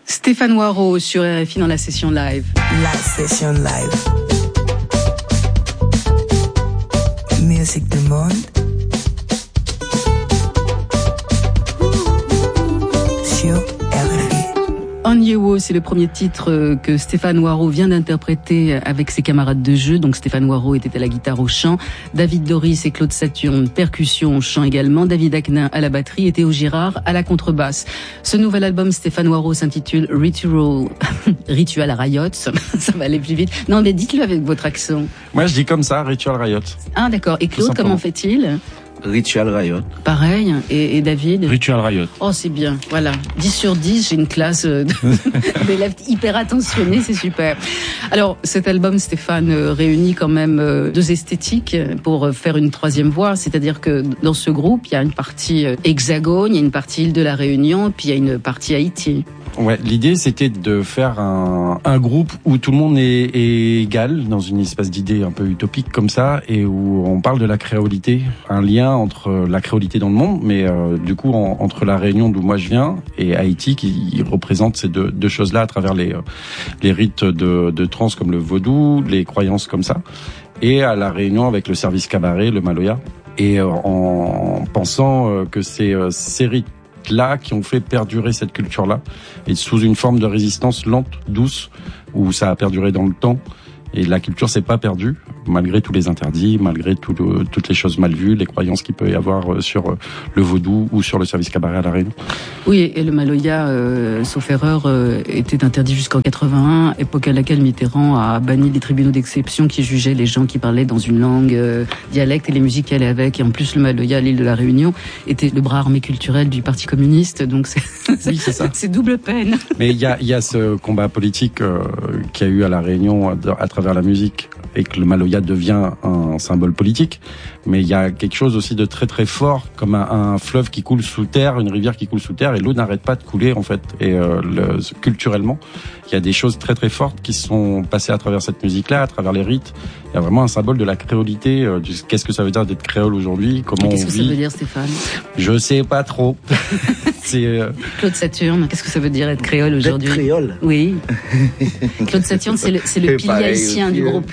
Stéphane Waro sur RFI dans la session live. La session live. Musique du monde. Sur RFI. Onyewo, c'est le premier titre que Stéphane Waro vient d'interpréter avec ses camarades de jeu. Donc Stéphane Waro était à la guitare au chant, David Doris et Claude Saturne, percussion au chant également, David Aknin à la batterie et Théo Girard à la contrebasse. Ce nouvel album Stéphane Waro s'intitule Ritual Riot. Ça va aller plus vite. Non mais dites-le avec votre accent. Moi je dis comme ça, Ritual Riot. Ah d'accord. Et Claude, comment fait-il ? Ritual Riot. Pareil. Et David ? Ritual Riot. Oh, c'est bien. Voilà. 10 sur 10, j'ai une classe d'élèves hyper attentionnés, c'est super. Alors, cet album, Stéphane, réunit quand même deux esthétiques pour faire une troisième voix. C'est-à-dire que dans ce groupe, il y a une partie Hexagone, il y a une partie Île de la Réunion, puis il y a une partie Haïti. Ouais, l'idée c'était de faire un groupe où tout le monde est égal, dans une espèce d'idée un peu utopique comme ça, et où on parle de la créolité, un lien entre la créolité dans le monde, mais du coup entre la Réunion d'où moi je viens et Haïti qui représente ces deux choses-là à travers les rites de trans comme le vaudou, les croyances comme ça, et à la Réunion avec le service cabaret, le maloya, et en pensant que ces rites là qui ont fait perdurer cette culture-là et sous une forme de résistance lente, douce, où ça a perduré dans le temps et la culture s'est pas perdue malgré tous les interdits, malgré toutes les choses mal vues, les croyances qu'il peut y avoir sur le vaudou ou sur le service cabaret à la Réunion. Oui, et le maloya, sauf erreur, était interdit jusqu'en 81, époque à laquelle Mitterrand a banni les tribunaux d'exception qui jugeaient les gens qui parlaient dans une langue dialecte et les musiques qui allaient avec. Et en plus, le maloya à l'île de la Réunion était le bras armé culturel du Parti communiste, donc oui, c'est ça. C'est double peine. Mais il y a ce combat politique qu'il y a eu à la Réunion à travers la musique, et que le maloya devient un symbole politique, mais il y a quelque chose aussi de très très fort, comme un fleuve qui coule sous terre, une rivière qui coule sous terre, et l'eau n'arrête pas de couler en fait. Et culturellement, il y a des choses très très fortes qui sont passées à travers cette musique-là, à travers les rites. Il y a vraiment un symbole de la créolité. Qu'est-ce que ça veut dire d'être créole aujourd'hui ? Comment on vit ? Qu'est-ce que ça veut dire, Stéphane ? Je sais pas trop. Claude Saturne, qu'est-ce que ça veut dire être créole aujourd'hui ? D'être créole ? Oui. Claude Saturne, c'est le pilier haïtien du groupe.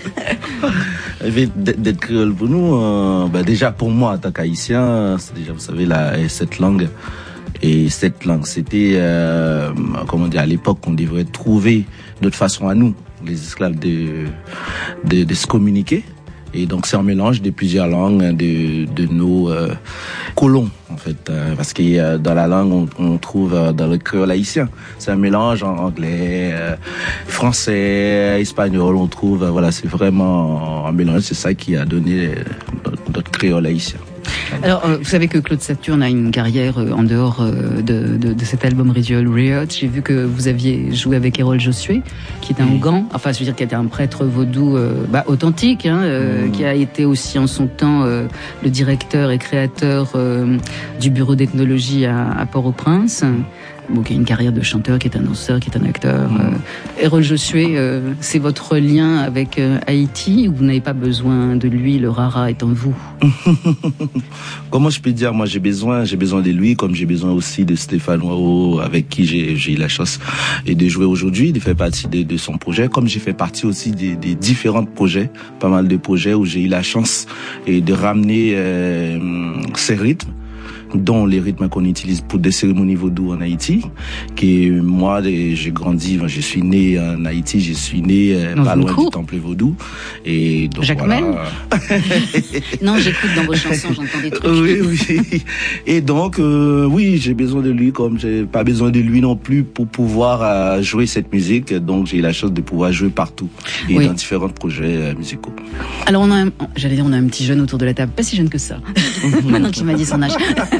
D'être créole pour nous, déjà pour moi en tant qu'haïtien, c'est déjà, vous savez, cette langue. Et cette langue, c'était, à l'époque, on devrait trouver notre façon à nous, les esclaves, de se communiquer. Et donc c'est un mélange de plusieurs langues de nos colons en fait, parce que dans la langue on trouve dans le créole haïtien, c'est un mélange en anglais, français, espagnol, on trouve c'est vraiment un mélange, c'est ça qui a donné notre créole haïtien. Alors, vous savez que Claude Saturne a une carrière en dehors de cet album Ritual Riot. J'ai vu que vous aviez joué avec Errol Josué, qui est un Ougan, enfin, je veux dire, qui était un prêtre vaudou authentique, qui a été aussi en son temps le directeur et créateur du bureau d'ethnologie à Port-au-Prince. Bon, qui a une carrière de chanteur, qui est un danseur, qui est un acteur. Errol Josué, c'est votre lien avec Haïti, ou vous n'avez pas besoin de lui, le rara est en vous? Comment je peux dire, moi j'ai besoin de lui, comme j'ai besoin aussi de Stéphane Waro, avec qui j'ai eu la chance de jouer aujourd'hui, de faire partie de son projet, comme j'ai fait partie aussi des différents projets, pas mal de projets où j'ai eu la chance de ramener ces rythmes, dont les rythmes qu'on utilise pour des cérémonies vaudou en Haïti, que moi, j'ai grandi, je suis né en Haïti, je suis né pas loin du temple vaudou. Et donc, Jacques Mel. Non, j'écoute dans vos chansons, j'entends des trucs. Oui. Et donc, oui, j'ai besoin de lui, comme j'ai pas besoin de lui non plus pour pouvoir jouer cette musique. Donc, j'ai eu la chance de pouvoir jouer partout et dans différents projets musicaux. Alors, on a un petit jeune autour de la table, pas si jeune que ça. Maintenant qu'il m'a dit son âge.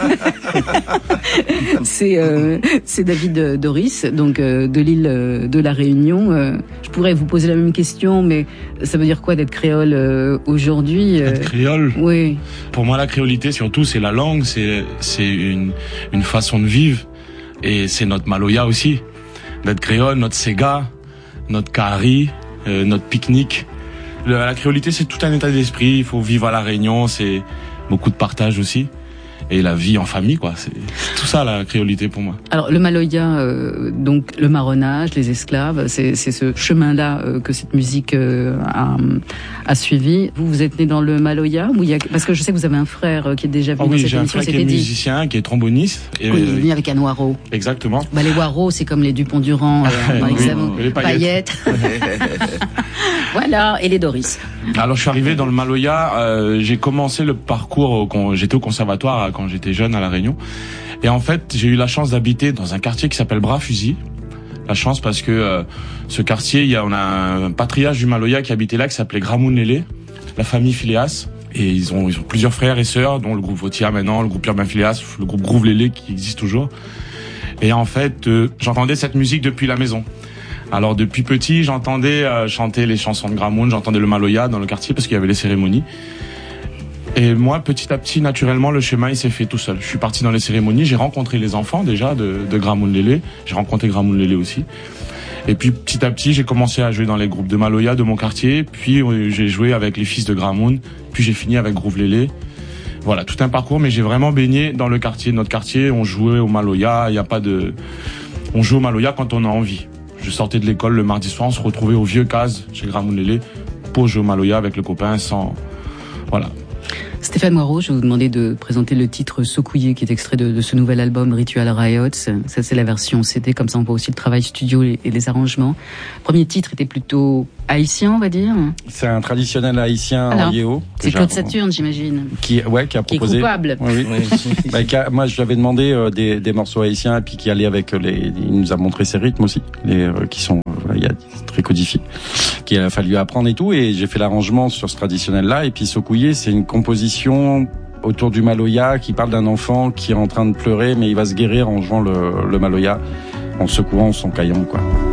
C'est David Doris, donc de l'île de la Réunion. Je pourrais vous poser la même question, mais ça veut dire quoi d'être créole aujourd'hui? Être créole? Oui. Pour moi, la créolité, surtout, c'est la langue, c'est une façon de vivre, et c'est notre maloya aussi. D'être créole, notre sega, notre kari, notre pique-nique. La créolité, c'est tout un état d'esprit. Il faut vivre à la Réunion, c'est beaucoup de partage aussi. et la vie en famille, quoi. C'est tout ça la créolité pour moi. Alors le Maloya, donc le marronnage, les esclaves, c'est ce chemin-là que cette musique a suivi. Vous êtes né dans le Maloya ou parce que je sais que vous avez un frère qui est déjà venu dans cette émission. Oui, j'ai un frère qui est musicien, qui est tromboniste. Et il est venu avec un waro. Exactement. Les waros, c'est comme les Dupont-Durand dans l'examen. Les paillettes. Voilà, et les Doris. Alors je suis arrivé dans le Maloya, j'ai commencé le parcours quand j'étais au conservatoire quand j'étais jeune à La Réunion. Et en fait, j'ai eu la chance d'habiter dans un quartier qui s'appelle Bras-Fusil. La chance parce que ce quartier, on a un patriarche du Maloya qui habitait là qui s'appelait Gramoun Lélé, la famille Phileas. Et ils ont plusieurs frères et sœurs, dont le groupe Votia maintenant, le groupe Urbain Phileas, le groupe Groove Lélé qui existe toujours. Et en fait, j'entendais cette musique depuis la maison. Alors depuis petit, j'entendais chanter les chansons de Gramoun, j'entendais le Maloya dans le quartier parce qu'il y avait les cérémonies. Et moi, petit à petit, naturellement, le chemin il s'est fait tout seul. Je suis parti dans les cérémonies, j'ai rencontré les enfants déjà de Gramoun Lélé, j'ai rencontré Gramoun Lélé aussi. Et puis petit à petit, j'ai commencé à jouer dans les groupes de Maloya de mon quartier, puis j'ai joué avec les fils de Gramoun, puis j'ai fini avec Groove Lélé. Voilà, tout un parcours, mais j'ai vraiment baigné dans le quartier. Notre quartier, on jouait au Maloya, on joue au Maloya quand on a envie. Je sortais de l'école le mardi soir, on se retrouvait au vieux case chez Gramoun Lélé pour jouer au Maloya avec le copain voilà. Stéphane Moirot, je vais vous demander de présenter le titre Sokouye, qui est extrait de ce nouvel album Ritual Riots. Ça, c'est la version CD, comme ça on voit aussi le travail studio et les arrangements. Le premier titre était plutôt haïtien, on va dire. C'est un traditionnel haïtien en yéo. C'est Claude Saturne, j'imagine. Qui a proposé. Qui est coupable. Oui. Moi, je lui avais demandé des morceaux haïtiens, et puis qui allaient avec il nous a montré ses rythmes aussi, qui sont, très codifiés, qu'il a fallu apprendre et tout, et j'ai fait l'arrangement sur ce traditionnel-là, et puis Sokouye, c'est une composition autour du Maloya qui parle d'un enfant qui est en train de pleurer, mais il va se guérir en jouant le Maloya, en secouant son caillon, quoi.